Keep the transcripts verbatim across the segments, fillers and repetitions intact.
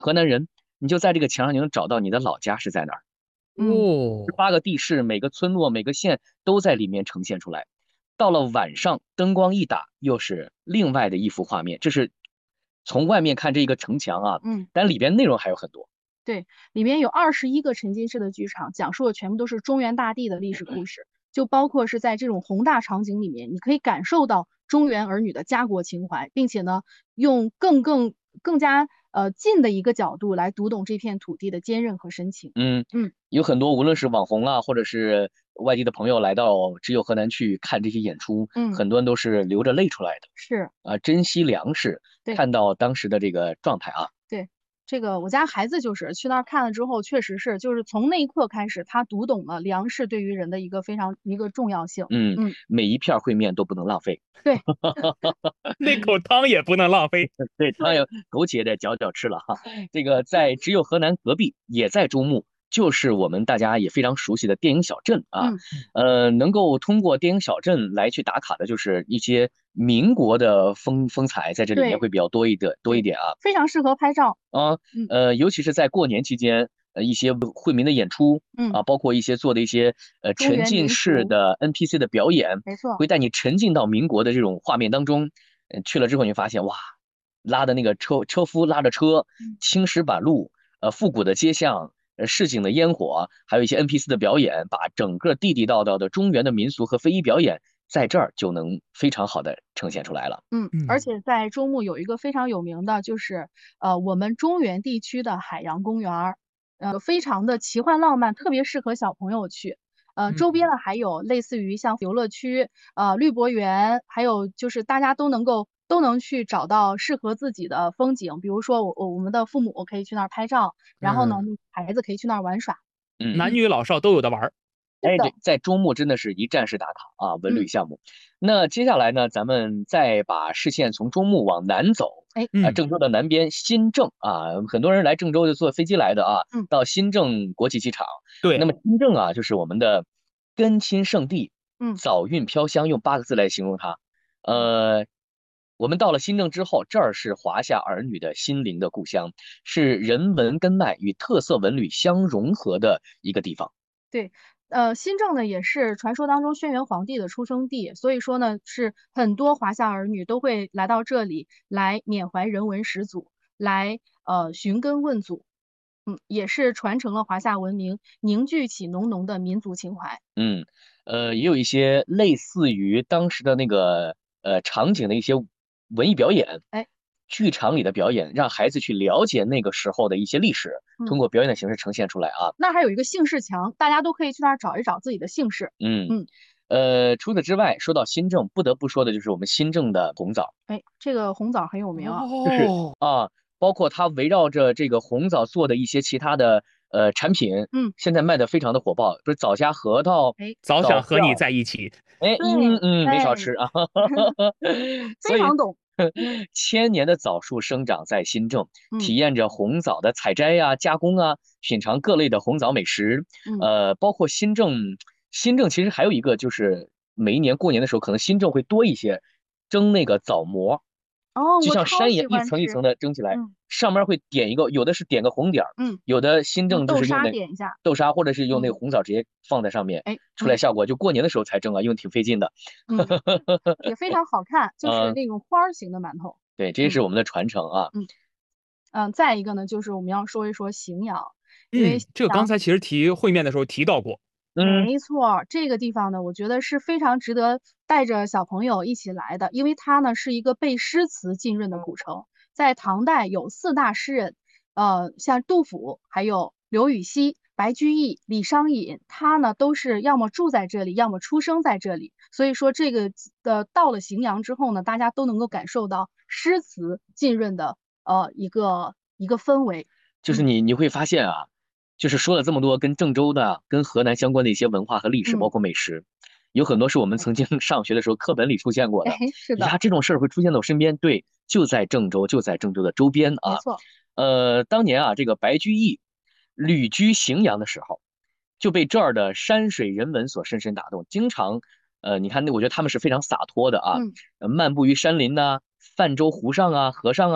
河南人，你就在这个墙上，你能找到你的老家是在哪儿。 嗯， 十哦， 八个地市，每个村落、每个县都在里面呈现出来。到了晚上，灯光一打，又是另外的一幅画面。这是从外面看这一个城墙啊， 嗯， 但里边内容还有很多。 对，里面有二十一个沉浸式的剧场，讲述的全部都是中原大地的历史故事，就包括是在这种宏大场景里面，你可以感受到中原儿女的家国情怀，并且呢，用更更更加呃近的一个角度来读懂这片土地的坚韧和深情。 嗯， 嗯有很多无论是网红啊，或者是外地的朋友来到只有河南去看这些演出， 嗯， 很多人都是流着泪出来的。 是， 啊，珍惜粮食， 对。 看到当时的这个状态啊。 对，这个我家孩子就是去那儿看了之后，确实是，就是从那一刻开始，他读懂了粮食对于人的一个非常一个重要性。 嗯， 嗯， 每一片烩面都不能浪费。 对那口汤也不能浪费。 对，当然对， 苟且得嚼嚼吃了哈。这个在只有河南隔壁，也在周墓，就是我们大家也非常熟悉的电影小镇啊。 嗯， 呃，能够通过电影小镇来去打卡的，就是一些民国的风风采，在这里面对会比较多一点多一对， 点啊。 非常适合拍照。 啊， 嗯呃，尤其是在过年期间，呃，一些惠民的演出嗯， 啊，包括一些做的一些呃中原沉浸民俗， 式的 N P C 的表演， 没错。 会带你沉浸到民国的这种画面当中。呃，去了之后你发现，哇，拉的那个车车夫拉着车， 嗯青石板路，呃，复古的街巷，呃，市井的烟火，还有一些 N P C 的表演，把整个地地道道的中原的民俗和非遗表演，在这儿就能非常好的呈现出来了。 嗯，而嗯， 且在周末有一个非常有名的，就是呃我们中原地区的海洋公园儿，呃非常的奇幻浪漫，特别适合小朋友去。呃，周边嗯， 呢还有类似于像游乐区、呃绿博园，还有就是大家都能够都能去找到适合自己的风景。比如说我我我们的父母可以去那儿拍照，然后呢嗯， 孩子可以去那儿玩耍。 嗯。 嗯， 男女老少都有的玩儿。 哎， 是的， 这在周末真的是一站式打卡啊，文旅嗯， 项目。那接下来呢，咱们再把视线从中牟往南走， 哎， 啊， 嗯， 郑州的南边新郑啊，很多人来郑州就坐飞机来的啊， 嗯到新郑国际机场。那对， 么新郑啊，就是我们的根亲圣地， 嗯， 早韵飘香，用八个字来形容它。 哦。 呃，我们到了新郑之后，这儿是华夏儿女的心灵的故乡，是人文根脉与特色文旅相融合的一个地方。 对，呃，新郑呢也是传说当中轩辕皇帝的出生地，所以说呢，是很多华夏儿女都会来到这里来缅怀人文始祖，来呃寻根问祖，嗯，也是传承了华夏文明，凝聚起浓浓的民族情怀。 嗯，呃，也有一些类似于当时的那个呃场景的一些文艺表演， 哎， 剧场里的表演，让孩子去了解那个时候的一些历史， 嗯， 通过表演的形式呈现出来啊。 那还有一个姓氏墙，大家都可以去那儿找一找自己的姓氏。 嗯， 嗯， 呃，除此之外，说到新郑，不得不说的就是我们新郑的红枣。 哎，这个红枣很有名啊。 就是哦， 啊，包括它围绕着这个红枣做的一些其他的呃产品， 嗯， 现在卖的非常的火爆，不是枣夹核桃、 哎， 早想和你枣票， 在一起。 哎，嗯对， 嗯，没少哎， 吃啊。所以非常懂。 千年的枣树生长在新郑，体嗯验着红枣的采摘呀、加工啊，品尝各类的红枣美食。 嗯， 呃，包括新郑，新郑其实还有一个就是每一年过年的时候，可能新郑会多一些蒸那个枣馍， 哦， 就像我超喜山一样一欢吃。 层一层的蒸起来， 嗯上面会点一个，有的是点个红点儿， 嗯。 有的新用豆郑就是用那沙点一下。 豆沙，或者是用那个嗯， 红枣直接放在上面， 哎，嗯出来效果就过年的时候才蒸啊，因为挺费劲的。 嗯，也非常好看，就是嗯， 那种花儿形的馒头。 对，这是嗯我们的传承啊。 嗯嗯，再一个呢，就是我们要说一说荥阳，因为嗯， 荥这个刚阳才其实提会面的时候提到过。 嗯没错儿，这个地方呢，我觉得是非常值得带着小朋友一起来的，因为它呢是一个被诗词浸润的古城。在唐代有四大诗人，呃，像杜甫，还有刘禹锡、白居易、李商隐，他呢都是要么住在这里，要么出生在这里。所以说这个呃到了荥阳之后呢，大家都能够感受到诗词浸润的呃一个一个氛围。 就是嗯你你会发现啊，就是说了这么多跟郑州的、跟河南相关的一些文化和历史，包嗯， 括美食，有很多是我们曾经上学的时候课本里出现过哎， 的。 是的， 呀，这种事儿会出现在我身边，对，就在郑州，就在郑州的周边啊。 没错。 呃，当年啊，这个白居易旅居荥阳的时候，就被这儿的山水人文所深深打动，经常。呃，你看那，我觉得他们是非常洒脱的啊， 嗯呃漫步于山林呐、泛舟湖上啊、河上啊，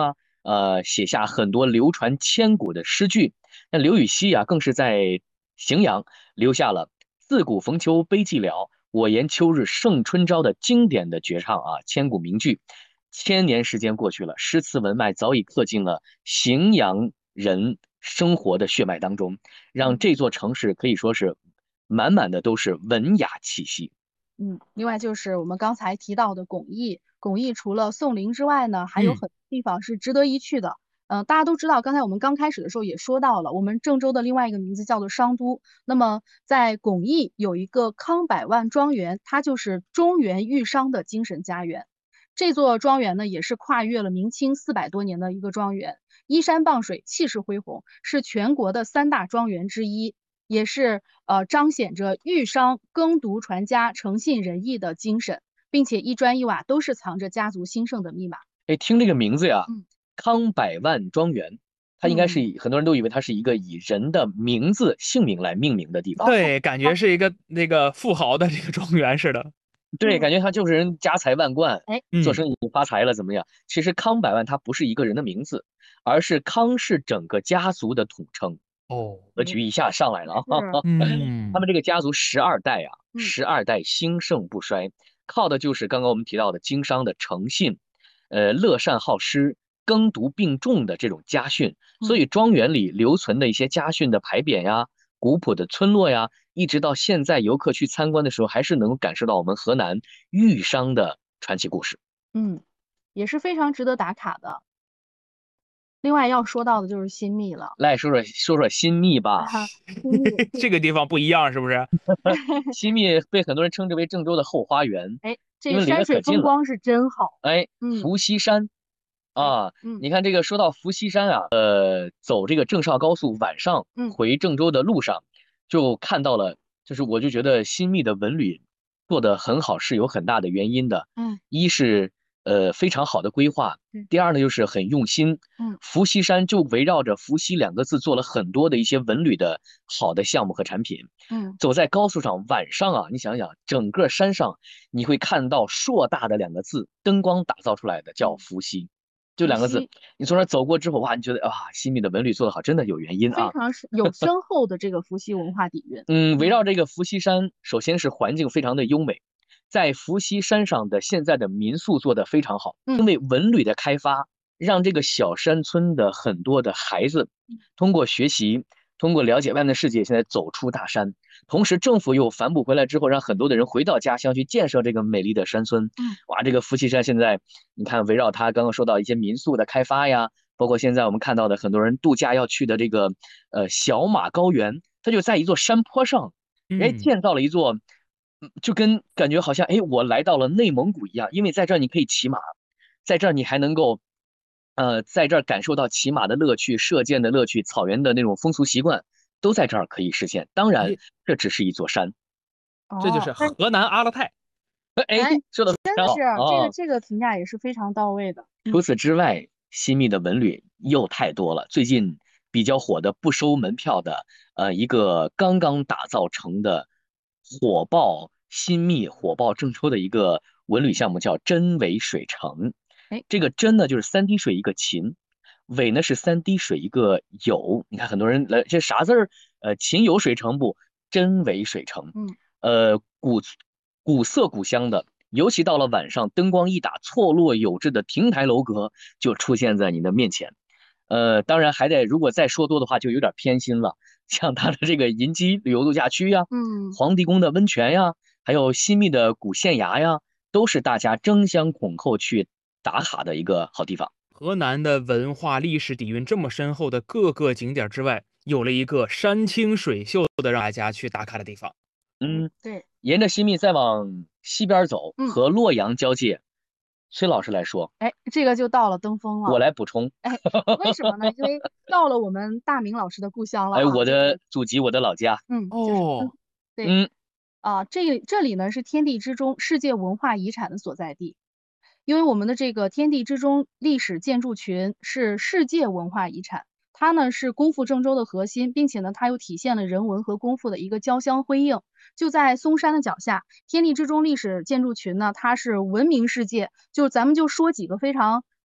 呃，写下很多流传千古的诗句。那刘禹锡啊，更是在荥阳留下了自古逢秋悲寂寥，我言秋日胜春朝的经典的绝唱啊，千古名句。千年时间过去了，诗词文脉早已刻进了荥阳人生活的血脉当中，让这座城市可以说是满满的都是文雅气息。 嗯，另外就是我们刚才提到的巩义，巩义除了宋陵之外呢，还有很多地方是值得一去的。嗯、呃，大家都知道，刚才我们刚开始的时候也说到了，我们郑州的另外一个名字叫做商都。那么在巩义有一个康百万庄园，它就是中原豫商的精神家园。这座庄园呢，也是跨越了明清四百多年的一个庄园，依山傍水，气势恢宏，是全国的三大庄园之一。也是呃彰显着豫商耕读传家、诚信仁义的精神，并且一砖一瓦都是藏着家族兴盛的密码。 哎，听这个名字呀， 嗯， 康百万庄园，它应该是以、嗯、很多人都以为它是一个以人的名字、姓名来命名的地方。 对，感觉是一个那个富豪的这个庄园似的。 对，感觉他就是人家财万贯， 哎， 做生意发财了怎么样？其实康百万它不是一个人的名字，而是康是整个家族的统称。 哦， 格局一下上来了啊！ 嗯， 他们这个家族十二代啊，十二代兴盛不衰，靠的就是刚刚我们提到的经商的诚信，呃，乐善好施、耕读并重的这种家训。所以庄园里留存的一些家训的牌匾呀、古朴的村落呀，一直到现在游客去参观的时候，还是能够感受到我们河南豫商的传奇故事。 嗯，也是非常值得打卡的。另外要说到的就是新密了， 来说说说说新密吧。 新密这个地方不一样，是不是？ 新密被很多人称之为郑州的后花园， 哎，这个山水风光是真好。 哎，伏羲山啊， 嗯， 你看这个说到伏羲山啊，呃，走这个郑绍高速晚上回郑州的路上，就看到了，就是我就觉得新密的文旅做得很好，是有很大的原因的。 嗯， 一是呃非常好的规划，第二呢就是很用心。 嗯， 伏羲山就围绕着伏羲两个字做了很多的一些文旅的好的项目和产品。 嗯， 走在高速上晚上啊，你想想整个山上你会看到硕大的两个字，灯光打造出来的叫伏羲。就两个字，你从那走过之后，哇，你觉得啊，新密的文旅做得好，真的有原因啊， 非常是有深厚的这个伏羲文化底蕴。 嗯，围绕这个伏羲山，首先是环境非常的优美，在伏羲山上的现在的民宿做得非常好，因为文旅的开发，让这个小山村的很多的孩子通过学习，通过了解外面的世界，现在走出大山。同时，政府又反哺回来之后，让很多的人回到家乡去建设这个美丽的山村。哇，这个伏羲山现在，你看围绕它，刚刚说到一些民宿的开发呀，包括现在我们看到的很多人度假要去的这个呃小马高原，它就在一座山坡上，哎，建造了一座，就跟感觉好像哎我来到了内蒙古一样，因为在这儿你可以骑马，在这儿你还能够。呃，在这儿感受到骑马的乐趣、射箭的乐趣、草原的那种风俗习惯，都在这儿可以实现。当然，这只是一座山， 这就是河南阿勒泰。 哎，说的真的是这个这个评价也是非常到位的。 除此之外，新密的文旅又太多了。最近比较火的不收门票的，呃，一个刚刚打造成的火爆新密、火爆郑州的一个文旅项目，叫真伪水城。 哎， 这个真呢就是三滴水一个秦，伪呢是三滴水一个酉。你看很多人来这啥字儿？呃，秦有水城不？真伪水城。 嗯， 呃，古古色古香的，尤其到了晚上，灯光一打，错落有致的亭台楼阁就出现在你的面前。呃，当然还得如果再说多的话，就有点偏心了。像它的这个银鸡旅游度假区呀， 嗯， 黄帝宫的温泉呀，还有新密的古县衙呀，都是大家争相恐后去打卡的一个好地方。 河南的文化历史底蕴这么深厚的各个景点之外，有了一个山清水秀的让大家去打卡的地方。 嗯， 对， 沿着新密再往西边走，和洛阳交界。崔老师来说， 哎，这个就到了登封了。 我来补充。 哎，为什么呢？因为到了我们大明老师的故乡了。 哎，我的祖籍，我的老家。 嗯， 哦， 对， 嗯， 啊，这这里呢是天地之中世界文化遗产的所在地。因为我们的这个天地之中历史建筑群是世界文化遗产，它呢是功夫郑州的核心，并且呢它又体现了人文和功夫的一个交相辉映。就在嵩山的脚下，天地之中历史建筑群呢，它是闻名世界。就咱们就说几个非常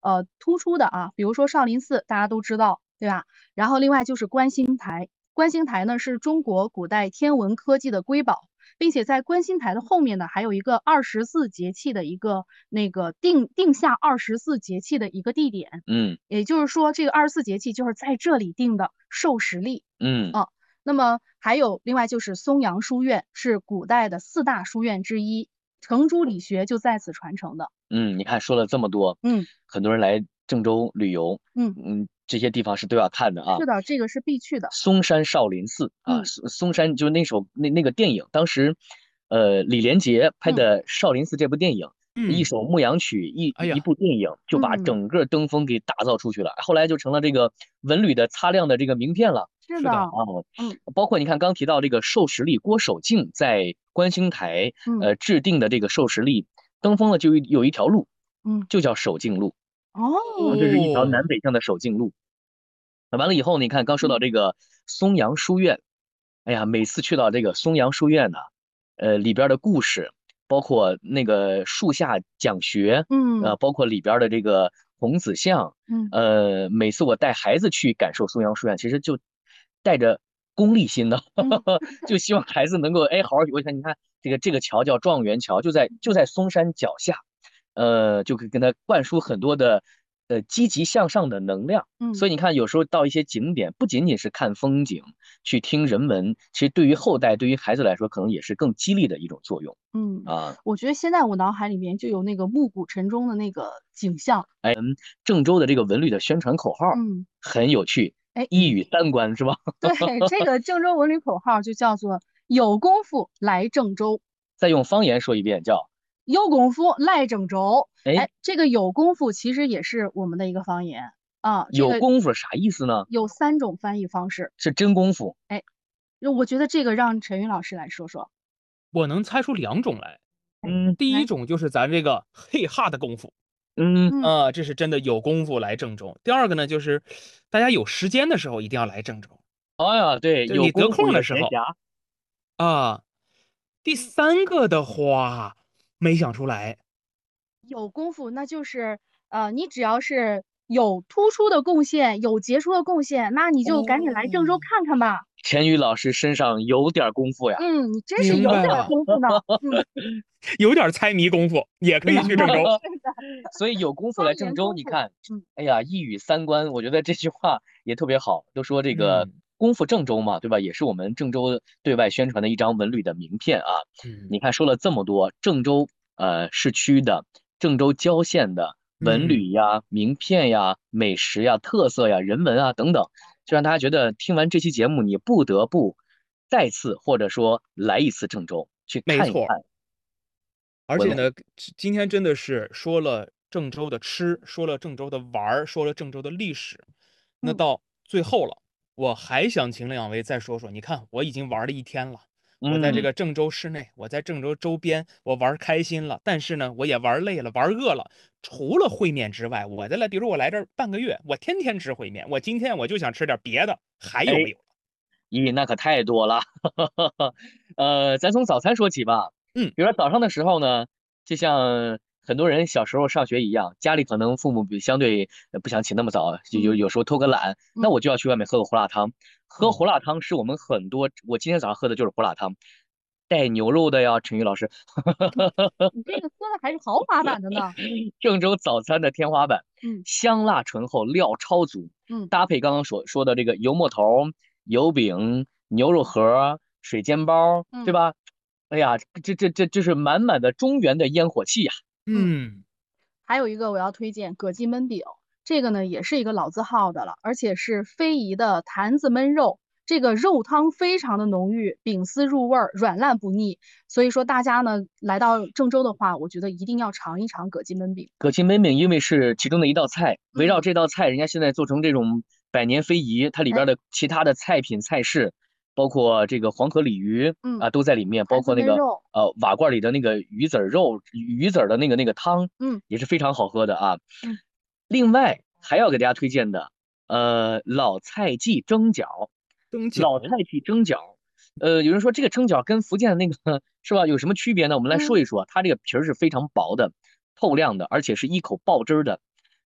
呃突出的啊，比如说少林寺，大家都知道，对吧？然后另外就是观星台，观星台呢是中国古代天文科技的瑰宝。并且在观星台的后面呢，还有一个二十四节气的一个那个定定下二十四节气的一个地点， 嗯， 也就是说这个二十四节气就是在这里定的授时历， 嗯啊，那么还有另外就是松阳书院是古代的四大书院之一，程朱理学就在此传承的。 嗯，你看说了这么多， 嗯， 很多人来郑州旅游， 嗯嗯，这些地方是都要看的啊。 是的，这个是必去的。 嵩山少林寺啊， 嗯嵩嵩山就是那首那那个电影，当时，呃，李连杰拍的《少林寺》这部电影，一嗯， 首牧羊曲，一哎呀一部电影就把嗯整个登封给打造出去了，后来就成了这个文旅的擦亮的这个名片了。 是的， 是的， 哦， 嗯包括你看刚提到这个授时历，郭守敬在观星台嗯呃制定的这个授时历，登封了就有有一条路， 嗯， 就叫守敬路， 哦， 这是一条哦， 南北向的守敬路。完了以后，你看刚说到这个松阳书院，哎呀，每次去到这个松阳书院呢，呃，里边的故事，包括那个树下讲学，呃， 嗯包括里边的这个孔子像， 嗯呃，每次我带孩子去感受松阳书院，其实就带着功利心的， 嗯就希望孩子能够哎好好学。我看你看这个这个桥叫状元桥，就在就在嵩山脚下，呃，就可以跟他灌输很多的呃积极向上的能量。所嗯以你看，有时候到一些景点，不仅仅是看风景，去听人文，其实对于后代、对于孩子来说，可能也是更激励的一种作用嗯， 啊。 我觉得现在我脑海里面就有那个暮鼓晨钟的那个景象。 郑州的这个文旅的宣传口号嗯， 很有趣， 哎， 一语三关是吧？ 对，这个郑州文旅口号就叫做有功夫来郑州。 再用方言说一遍，叫有功夫来郑州。 哎， 哎，这个有功夫其实也是我们的一个方言啊。这有个功夫啥意思呢？ 有三种翻译方式。 是真功夫。 哎，我觉得这个让陈云老师来说说。 我能猜出两种来。 嗯第一来， 种就是咱这个嘿哈的功夫， 嗯， 嗯， 啊，这是真的有功夫来郑州。第二个呢，就是大家有时间的时候一定要来郑州， 哎呀，对， 就是你得有功夫也空的时候闲暇。 啊。第三个的话，没想出来。 有功夫那就是呃，你只要是有突出的贡献，有杰出的贡献，那你就赶紧来郑州哦， 看看吧。 钱宇老师身上有点功夫呀。 嗯，你真是有点明白了， 功夫呢。嗯， 有点猜谜功夫，也可以去郑州。 是的， 所以有功夫来方郑州， 言功夫。 你看， 嗯哎呀，一语三关，我觉得这句话也特别好。都说这个嗯功夫郑州嘛，对吧？也是我们郑州对外宣传的一张文旅的名片啊。你嗯看说了这么多，郑州呃市区的、郑州郊县的文嗯， 旅呀、名片呀、美食呀、特色呀、人文啊等等，就让大家觉得听完这期节目，你不得不再次或者说来一次郑州去没错。 看一看文化。 而且呢，今天真的是说了郑州的吃，说了郑州的玩儿，说了郑州的历史。那嗯到最后了，我还想请两位再说说。你看，我已经玩了一天了，我在这嗯， 个郑州市内，我在郑州周边，我玩开心了，但是呢，我也玩累了，玩饿了。除了烩面之外，我再来，比如说我来这儿半个月，我天天吃烩面，我今天我就想吃点别的，还有哎， 没有？ 咦，那可太多了。呃，咱从早餐说起吧。 嗯比如说早上的时候呢，就像很多人小时候上学一样，家里可能父母比相对呃不想起那么早，就有嗯有时候偷个懒，那嗯， 我就要去外面喝个胡辣汤。喝胡哦， 辣汤是我们很多，我今天早上喝的就是胡辣汤，带牛肉的呀，陈宇老师。 你这个说的还是豪华版的呢。 郑州早餐的天花板， 嗯香辣醇厚，料超足， 嗯搭配刚刚所说的这个油馍头、油饼、牛肉盒、水煎包，对嗯吧？哎呀，这这这这是满满的中原的烟火气呀！ 嗯。 嗯， 还有一个我要推荐葛记焖饼，这个呢也是一个老字号的了，而且是非遗的坛子焖肉，这个肉汤非常的浓郁，饼丝入味儿，软烂不腻。所以说大家呢来到郑州的话，我觉得一定要尝一尝葛记焖饼。 葛记焖饼因为是其中的一道菜，围绕嗯， 这道菜，人家现在做成这种百年非遗，它里哎， 边的其他的菜品菜式，包括这个黄河鲤鱼嗯， 啊都在里面，包坛子括那个焖肉， 呃瓦罐里的那个鱼子儿肉、鱼子儿的那个那个汤嗯也是非常好喝的啊。 嗯， 另外还要给大家推荐的，呃，老蔡记蒸饺， 蒸饺， 老蔡记蒸饺。呃，有人说这个蒸饺跟福建的那个是吧有什么区别呢？我们来说嗯一说，它这个皮儿是非常薄的、透亮的，而且是一口爆汁儿的。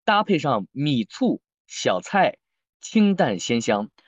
搭配上米醋、小菜，清淡鲜香，